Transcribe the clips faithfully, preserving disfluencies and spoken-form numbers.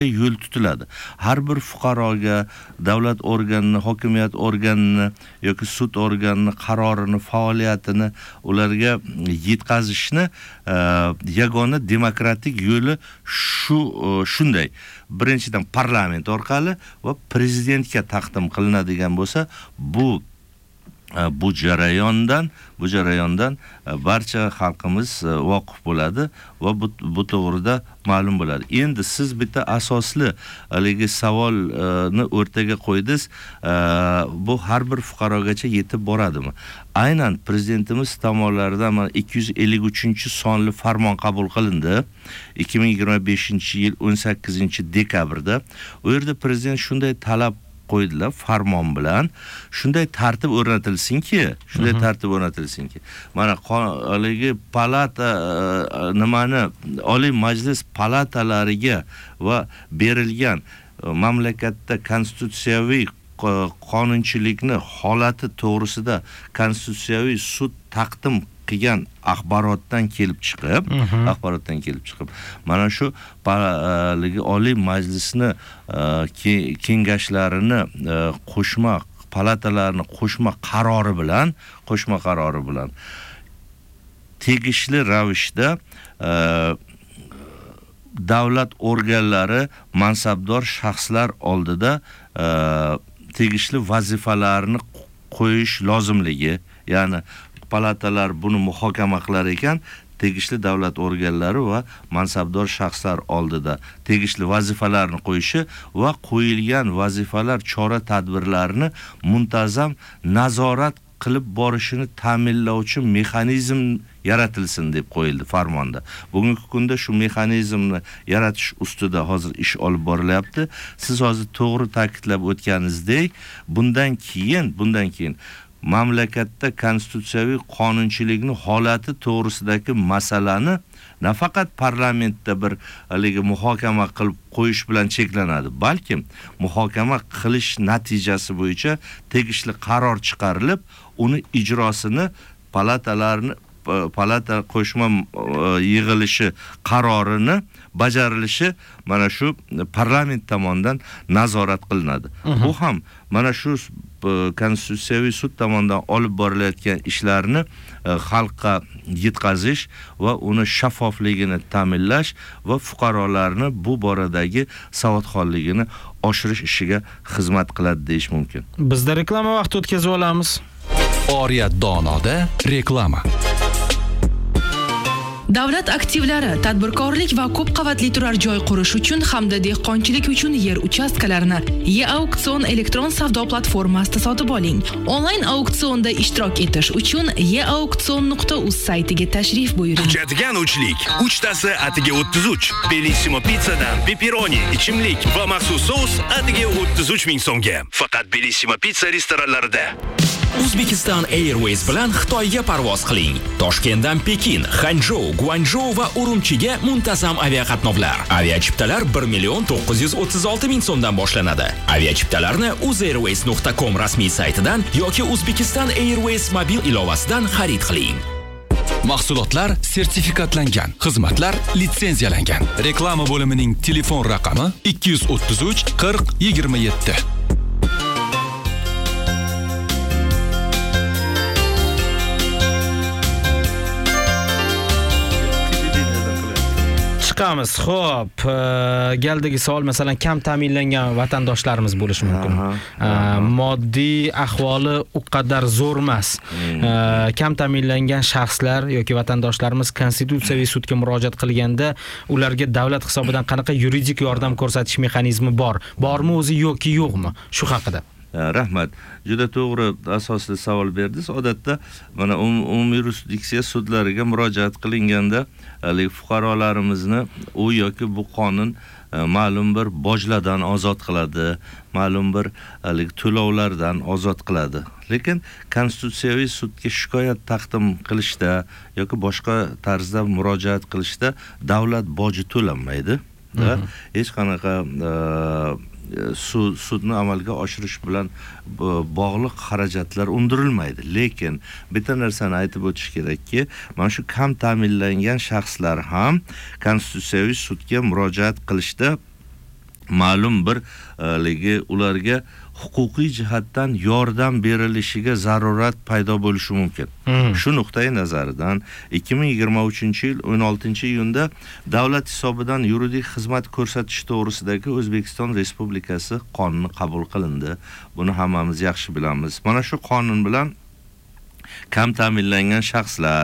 yo'l tutiladi. Har bir fuqaroga davlat organini, hokimiyat organini yoki sud organini qarorini, faoliyatini ularga yetkazishni yagona demokratik yo'li shu shunday. Birinchidan parlament orqali va prezidentga taqdim qilinadigan bo'lsa, bu bu jarayondan bu jarayondan barcha xalqimiz voqif bo'ladi va bu, bu to'g'rida ma'lum bo'ladi. Endi siz bitta asosli haligi savolni o'rtaga qo'ydingiz, bu har bir fuqarogacha yetib boradimi? Aynan prezidentimiz tomonidan ikki yuz ellik uchinchi sonli farmon qabul qilindi ikki ming yigirma beshinchi yil o'n sakkizinchi dekabrda. U yerda prezident shunday talab qo'ydilar, farmon bilan shunday tartib o'rnatilsinki, shunday tartib o'rnatilsinki. Mana haligi palata nimani Oliy Majlis palatalariga va berilgan mamlakatda konstitutsiyaviy qonunchilikni holati to'g'risida konstitutsiyaviy sud taqdim qilgan axborotdan kelib chiqib, axborotdan kelib chiqib, mana shu Oliy Majlisni kengashlarini qo'shma palatalarni qo'shma qarori bilan, qo'shma qarori bilan tegishli ravishda davlat organlari mansabdor shaxslar oldida tegishli vazifalarni qo'yish lozimligi, ya'ni palatalar buni muhokama qilar ekan, tegishli davlat organlari va mansabdor shaxslar oldida tegishli vazifalarni qo'yishi va qo'yilgan vazifalar chora-tadbirlarini muntazam nazorat qilib borishini ta'minlovchi mexanizm yaratilsin deb qo'yildi farmonda. Bugungi kunda shu mexanizmni yaratish ustida hozir ish olib borilyapti. Siz hozir to'g'ri ta'kidlab o'tganingizdek, bundan keyin, bundan keyin mamlakatda konstitutsiyaviy qonunchilikni holati to'g'risidagi masalani nafaqat parlamentda bir haligi muhokama qilib qo'yish bilan cheklanadi, balki muhokama qilish natijasi bo'yicha tegishli qaror chiqarilib, uni ijrosini palatalarni palata qo'shma yig'ilishi qarorini bajarilishi mana shu parlament tomonidan nazorat qilinadi. Bu ham mana shu konstitutsiyaviy sud tomonidan olib borilayotgan ishlarni xalqqa yetkazish va uni shaffofligini ta'minlash va fuqarolarni bu boradagi savodxonligini oshirish ishiga xizmat qiladi deyish mumkin. Bizda reklama vaqti o'tkazib olamiz. Oriyat donoda reklama. Davlat aktivlari, tadbirkorlik va ko'p qavatli turar joy qurish uchun hamda dehqonchilik uchun yer uchastkalarini E-Auksion elektron savdo platformasida sotib oling. Onlayn auksionda ishtirok etish uchun e auksion nuqta uz saytiga tashrif buyuring. Uchadigan uchlik, uchtasi atiga o'ttiz uch. Bellissimo pizzadan pepperoni, ichimlik va maxsus sous atiga o'ttiz uch ming so'mga. Faqat Bellissimo pizza restoranlarida. Uzbekistan Airways bilan Xitoyga parvoz qiling. Toshkentdan Pekin, Hanzhou, Guangzhou va Urumchiga muntazam aviaqatnovlar. Aviachiptalar bir million to'qqiz yuz o'ttiz olti ming so'mdan boshlanadi. Aviachiptalarni uzairways nuqta com rasmiy saytidan yoki Uzbekistan Airways mobil ilovasidan xarid qiling. Mahsulotlar sertifikatlangan, xizmatlar litsenziyalangan. Reklama bo'limining telefon raqami ikki yuz o'ttiz uch qirq yigirma yetti. Chiqamiz. Xo'p, galdagi savol masalan kam ta'minlangan vatandoshlarimiz bo'lishi mumkin. Moddiy ahvoli u qadar zo'r emas. Kam ta'minlangan shaxslar yoki vatandoshlarimiz konstitutsiyaviy sudga murojaat qilganda ularga davlat hisobidan qanaqa yuridik yordam ko'rsatish mexanizmi bor? Bormi o'zi yoki yo'qmi? Shu haqida. Rahmat. Juda to'g'ri asosli savol berdingiz. Odatda mana umumiy yurisdiksiya sudlariga murojaat qilinganda fuqarolarimizni u yoki bu qonun ma'lum bir bojlardan ozod qiladi, ma'lum bir to'lovlardan ozod qiladi. Lekin konstitutsiyaviy sudga shikoyat taqdim qilishda yoki boshqa tarzda murojaat qilishda davlat boji to'lanmaydi. Hech qanaqa sudni amalga oshirish bilan bog'liq xarajatlar undirilmaydi. Lekin bitta narsani aytib o'tish kerakki, mana shu kam ta'minlangan shaxslar ham konstitutsiyaviy sudga murojaat qilishda ma'lum bir ligi ularga huquqiy jihatdan yordam berilishiga zarurat paydo bo'lishi mumkin. Hmm. Shu nuqtai nazaridan ikki ming yigirma uchinchi yil o'n oltinchi iyunda davlat hisobidan yuridik xizmat ko'rsatish to'g'risidagi O'zbekiston Respublikasi qonuni qabul qilindi. Buni hammamiz yaxshi bilamiz. Mana shu qonun bilan kam ta'minlangan shaxslar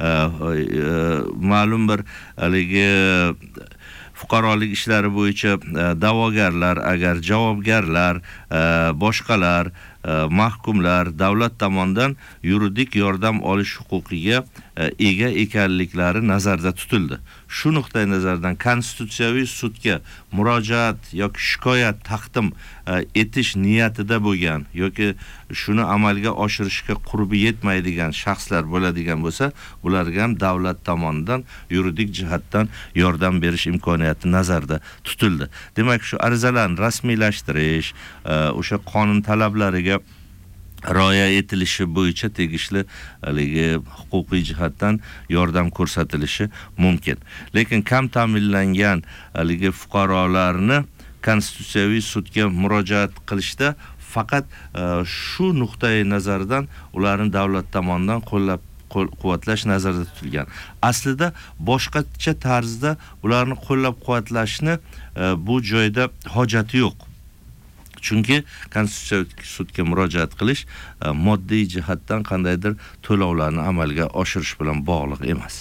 ma'lum bir haligi fuqarolik ishlari bo'yicha da'vogarlar, agar javobgarlar, boshqalar, mahkumlar davlat tomonidan yuridik yordam olish huquqiga ega ekanliklari nazarda tutildi. Shu nuqtai nazardan konstitutsiyaviy sudga murojaat yoki shikoyat taqdim etish niyatida bo'lgan yoki shuni amalga oshirishga qurbi yetmaydigan shaxslar bo'ladigan bo'lsa, ularga ham davlat tomonidan yuridik jihatdan yordam berish imkoniyati nazarda tutildi. Demak, shu arizalarni rasmiylashtirish, o'sha qonun talablariga rioya etilishi bo'yicha tegishli haligi huquqiy jihatdan yordam ko'rsatilishi mumkin. Lekin kam ta'minlangan haligi fuqarolarni konstitutsiyaviy sudga murojaat qilishda faqat shu nuqtai nazardan ularni davlat tomonidan qo'llab quvvatlash nazarda tutilgan. Aslida boshqacha tarzda ularni qo'llab-quvvatlashni bu joyda hojati yo'q. Chunki konstitutsiyaviy sudga murojaat qilish moddiy jihatdan qandaydir to'lovlarni amalga oshirish bilan bog'liq emas.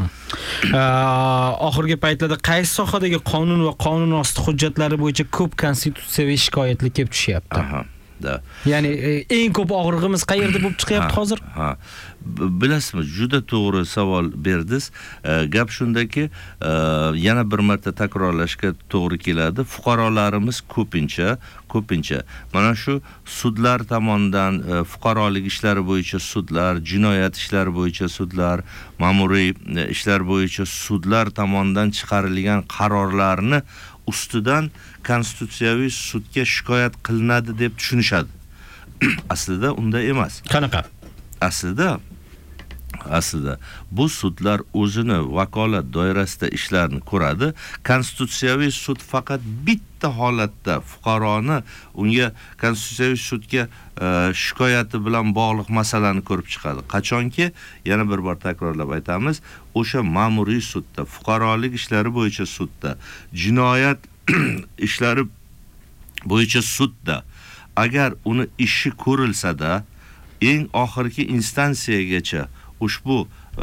Oxirgi paytlarda qaysi sohadagi qonun va qonun osti hujjatlari bo'yicha ko'p konstitutsiyaviy shikoyatlar kelib tushyapti? Aha. Ya'ni eng ko'p og'rig'imiz qayerda bo'lib chiqyapti hozir? Ha. Bilasizmi, juda to'g'ri savol berdingiz. Gap shundaki, yana bir marta takrorlashga to'g'ri keladi. Fuqarolarimiz ko'pincha, ko'pincha mana shu sudlar tomonidan fuqarolik ishlari bo'yicha sudlar, jinoyat ishlari bo'yicha sudlar, ma'muriy ishlar bo'yicha sudlar tomonidan chiqarilgan qarorlarni ustidan konstitutsiyaviy sudga shikoyat qilinadi deb tushunishadi. Aslida unda emas. Qanaqa? Aslida aslida bu sudlar o'zini vakolat doirasida ishlarni ko'radi. Konstitutsiyaviy sud faqat bitta holatda fuqaroni unga konstitutsiyaviy sudga shikoyati bilan bog'liq masalani ko'rib chiqadi. Qachonki, yana bir bor takrorlab aytamiz, o'sha ma'muriy sudda, fuqarolik ishlari bo'yicha sudda, jinoyat ishlari bo'yicha sudda agar uni ishi ko'rilsa-da, eng oxirgi instansiyagacha ushbu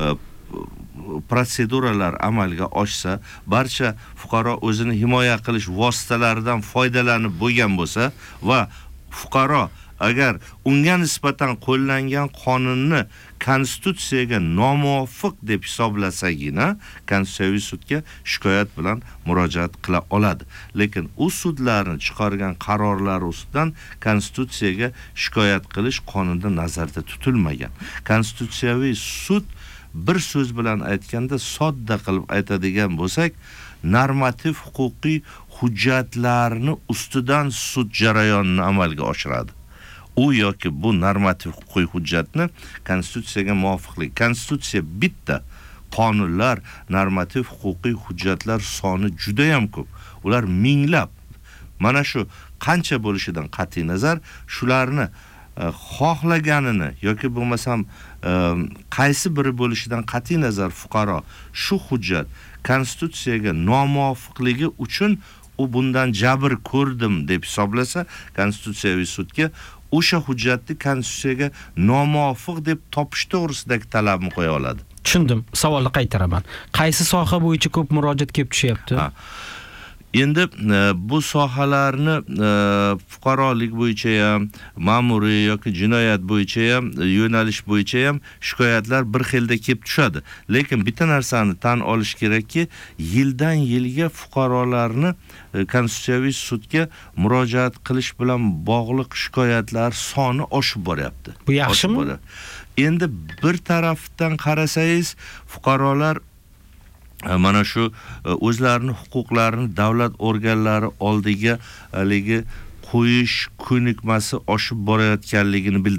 protseduralar amalga oshsa, barcha fuqaro o'zini himoya qilish vositalaridan foydalanib bo'lgan bo'lsa va fuqaro agar unga nisbatan qo'llangan qonunni konstitutsiyaga nomuvofiq deb hisoblasagina konstitutsiyaviy sudga shikoyat bilan murojaat qila oladi. Lekin u sudlarni chiqargan qarorlari ustidan konstitutsiyaga shikoyat qilish qonunda nazarda tutilmagan. Konstitutsiyaviy sud bir so'z bilan aytganda, sodda qilib aytadigan bo'lsak, normativ huquqiy hujjatlarni ustidan sud jarayonini amalga oshiradi. U yoki bu normativ huquqiy hujjatni konstitutsiyaga muvofiqlik. Konstitutsiya bitta, qonunlar, normativ huquqiy hujjatlar soni juda ham ko'p. Ular minglab. Mana shu qancha bo'lishidan qat'iy nazar, shularni xohlaganini yoki bo'lmasam qaysi biri bo'lishidan qat'iy nazar fuqaro shu hujjat konstitutsiyaga nomuvofiqligi uchun u bundan jabr ko'rdim deb hisoblasa, konstitutsiyaviy sudga o'sha hujjatni konstitutsiyaga nomuvofiq deb topish to'g'risidagi talabni qo'ya oladi. Tushundim. Savolni qaytaraman. Qaysi soha bo'yicha ko'p murojaat kelib tushyapti? Endi bu sohalarni fuqarolik bo'yicha ham, ma'muriy yoki jinoyat bo'yicha ham, yo'nalish bo'yicha ham shikoyatlar bir xilda kelib tushadi. Lekin bitta narsani tan olish kerakki, yildan yilga fuqarolarni konstitutsiyaviy sudga murojaat qilish bilan bog'liq shikoyatlar soni oshib boryapti. Bu yaxshimi? Endi bir tarafdan qarasangiz, fuqarolar mana shu o'zlarining huquqlarini davlat organlari oldiga haligi qo'yish ko'nikmasi oshib borayotganligini bildiradi.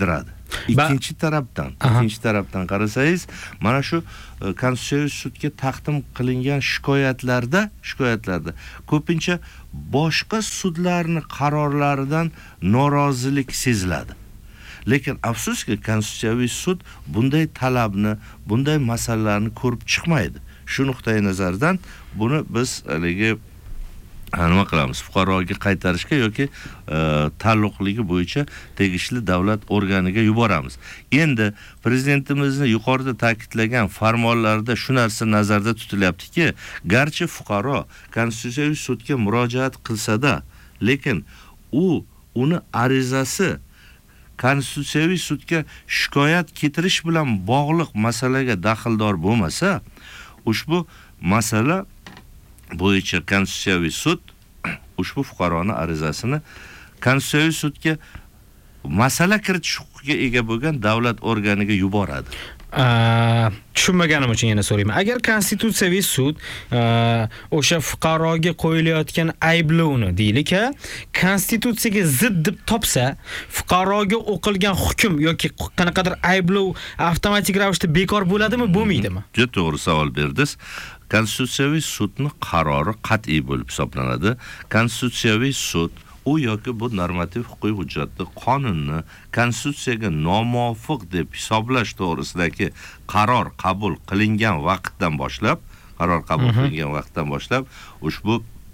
Ikkinchi tarafdan, ikkinchi tarafdan qarasangiz, mana shu Konstitutsiyaviy sudga taqdim qilingan shikoyatlarda, shikoyatlarda ko'pincha boshqa sudlarning qarorlaridan norozilik seziladi. Lekin afsuski Konstitutsiyaviy sud bunday talabni, bunday masalalarni ko'rib chiqmaydi. Shu nuqtai nazardan buni biz haligi nima qilamiz? Fuqaroga qaytarishga yoki ta'lluqligi bo'yicha tegishli davlat organiga yuboramiz. Endi prezidentimizning yuqorida ta'kidlagan farmonlarida shu narsa nazarda tutilyaptiki, garchi fuqaro Konstitutsiyaviy sudga murojaat qilsa-da, lekin u uni arizasi Konstitutsiyaviy sudga shikoyat keltirish bilan bog'liq masalaga daxldor bo'lmasa, ushbu masala bo'yicha Konstitutsiyaviy sud ushbu fuqaroning arizasini Konstitutsiyaviy sudga masala kiritish huquqiga ega bo'lgan davlat organiga yuboradi. Tushunmaganim uchun yana so'rayman. Agar Konstitutsiyaviy sud o'sha fuqaroga qo'yilayotgan ayblovni, deylik, Konstitutsiyaga zid deb topsa, fuqaroga o'qilgan hukm yoki qanaqadir ayblov avtomatik ravishda bekor bo'ladimi, bo'lmaydimi? Juda to'g'ri savol berdingiz. Konstitutsiyaviy sudning qarori qat'iy bo'lib hisoblanadi. Konstitutsiyaviy sud u yoki bu normativ huquqiy hujjatni, qonunni Konstitutsiyaga nomuvofiq deb hisoblash to'g'risidagi qaror qabul qilingan vaqtdan boshlab, qaror qabul qilingan vaqtdan boshlab ushbu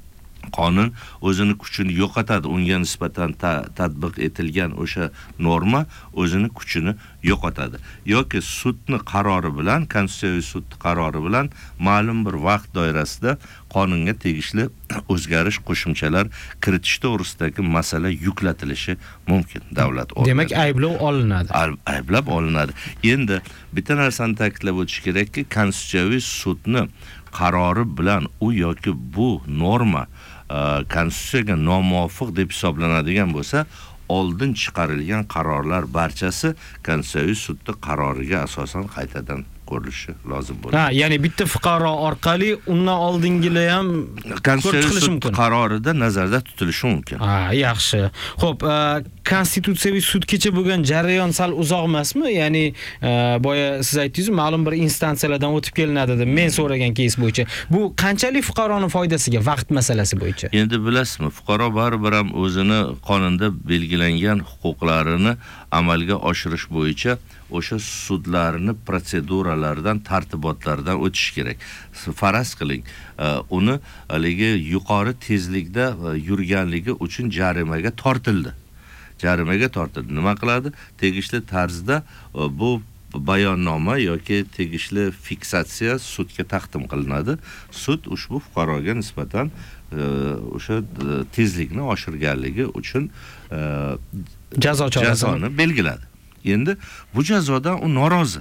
qonun o'zini kuchini yo'qotadi. Unga nisbatan tatbiq etilgan o'sha norma o'zini kuchini yo'qotadi. Yoki sudning qarori bilan, Konstitutsiyaviy sud qarori bilan ma'lum bir vaqt doirasida qonunga tegishli o'zgarish, qo'shimchalar kiritish to'g'risidagi masala yuklatilishi mumkin davlat organiga. Demak, ayblov olinadi. Ayblab olinadi. Endi bitta narsani ta'kidlab o'tish kerakki, Konstitutsiyaviy sudning qarori bilan u yoki bu norma Konstitutsiyaga nomuvofiq deb hisoblanadigan bo'lsa, oldin chiqarilgan qarorlar barchasi Konstitutsiyaviy sudning qaroriga asosan qaytadan ko'rilishi lozim bo'ladi. Ha, ya'ni bitta fuqaro orqali undan oldingilar ham Konstitutsiyaviy sud qarorida nazarda tutilishi mumkin. Ha, yaxshi. Xo'p, Konstitutsiyaviy sudgacha bo'lgan jarayon sal uzoq emasmi? Ya'ni boya siz aytdingiz, ma'lum bir instansiyalardan o'tib kelinadi deb men so'ragan keys bo'yicha. Bu qanchalik fuqaroning foydasiga vaqt masalasi bo'yicha? Endi bilasizmi, fuqaro baribir ham o'zini qonunda belgilangan huquqlarini amalga oshirish bo'yicha o'sha sudlarni protseduralardan, tartibotlardan o'tish kerak. Faraz qiling, uni haligi yuqori tezlikda yurganligi uchun jarimaga tortildi. Jarimaga tortildi. Nima qiladi? Tegishli tarzda bu bayonnoma yoki tegishli fiksatsiya sudga taqdim qilinadi. Sud ushbu fuqaroga nisbatan o'sha tezlikni oshirganligi uchun jazo chorasini belgiladi. Endi bu jazodan u norozi.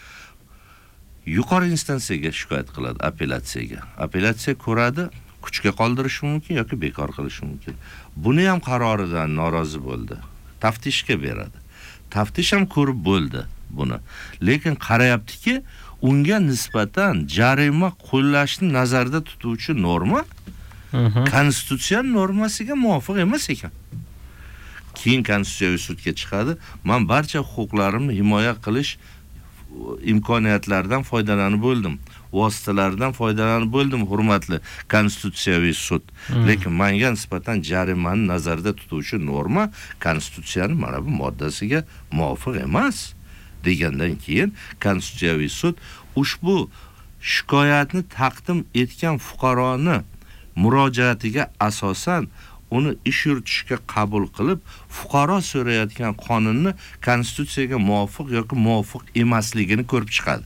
Yuqori instansiyaga shikoyat qiladi, apellyatsiyaga. Apellyatsiya ko'radi, kuchga qoldirishi mumkin yoki bekor qilishi mumkin. Buni ham qaroridan norozi bo'ldi. Taftishga beradi. Taftish ham ko'rib bo'ldi buni. Lekin qarayaptiki, unga nisbatan jarima qo'llashni nazarda tutuvchi norma Konstitutsiya normasiga muvofiq emas ekan. Keyin Konstitutsiyaviy sudga chiqadi. Men barcha huquqlarimni himoya qilish imkoniyatlaridan foydalanib bo'ldim. Vositalardan foydalanib bo'ldim, hurmatli Konstitutsiyaviy sud. Lekin menga nisbatan jarimani nazarda tutuvchi norma Konstitutsiyaning mana bu moddasiga muvofiq emas degandan keyin Konstitutsiyaviy sud ushbu shikoyatni taqdim etgan fuqaroni murojaatiga asosan uni ish yuritishga qabul qilib, fuqaro so'rayotgan qonunni Konstitutsiyaga muvofiq yoki muvofiq emasligini ko'rib chiqadi.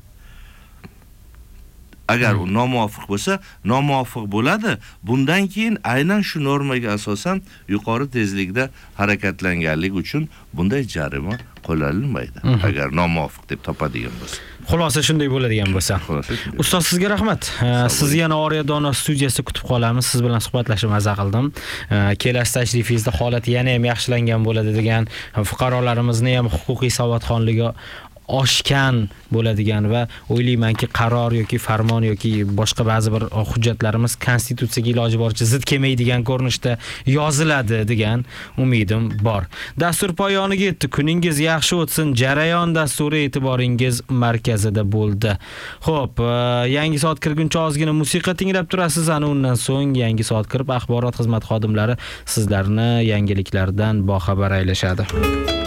Agar u nomuvofiq bo'lsa, nomuvofiq bo'ladi. Bundan keyin aynan shu normaga asosan yuqori tezlikda harakatlanganlik uchun bunday jarima qo'llanilmaydi. Agar nomuvofiq deb topadigan bo'lsa. Xulosa shunday bo'ladigan bo'lsa. Ustoz, sizga rahmat. Sizni yana Oriyadona studiyasida kutib qolamiz. Siz bilan suhbatlashib maza qildim. Kelasi tashrifingizda holat yana ham yaxshilangan bo'ladi degan, fuqarolarimizni ham huquqiy savodxonligi oshgan bo'ladigan va o'ylaymanki qaror yoki farmon yoki boshqa ba'zi bir hujjatlarimiz konstitutsiyaga iloji boricha zid kelmaydigan ko'rinishda yoziladi degan umidim bor. Dastur poyoniga yetdi. Kuningiz yaxshi o'tsin. Jarayon dasturi e'tiboringiz markazida bo'ldi. Xo'p, yangi soat kirguncha ozgina musiqa tinglab turasiz. Ana undan so'ng yangi soat kirib axborot xizmat xodimlari sizlarni yangiliklardan boxabar aylashadi.